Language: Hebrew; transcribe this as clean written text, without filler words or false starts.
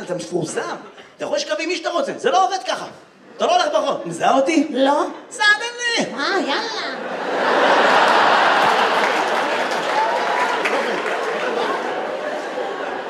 אתה מפורסם. אתה יכול לשכב עם מי שאתה רוצה, זה לא עובד ככה. אתה לא הולך ברחוב, מזהה אותי? לא. סעדן לי! יאללה.